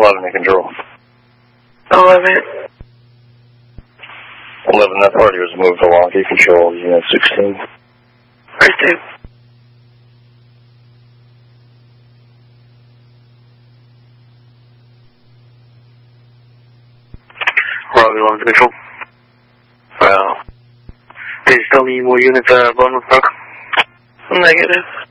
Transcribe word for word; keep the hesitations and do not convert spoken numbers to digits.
eleven in control. eleven. eleven, that party was moved along. You control unit sixteen. Right there. Roger, eleven to control. Well. Did you still need more units at uh, Bournemouth Park? Negative.